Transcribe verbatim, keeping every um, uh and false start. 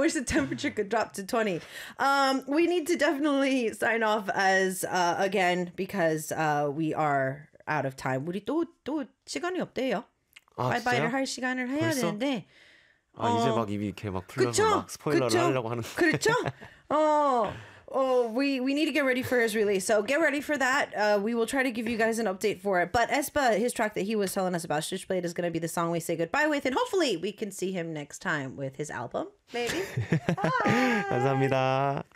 wish the temperature could drop to twenty. Um, we need to definitely sign off as uh, again because uh, we are out of time. 우리 또, 또 시간이 없대요. 아, 바이바이를 진짜요? 할 시간을 해야 벌써? 되는데 아, 어, 이제 막 입이 이렇게 막 풀려서 그쵸? 막 스포일러를 그쵸? 하려고 하는. 그렇죠? 어, oh, we, we need to get ready for his release. So get ready for that. Uh, we will try to give you guys an update for it. But Espa, his track that he was telling us about, Switchblade, is going to be the song we say goodbye with. And hopefully we can see him next time with his album. Maybe. 감사합니다.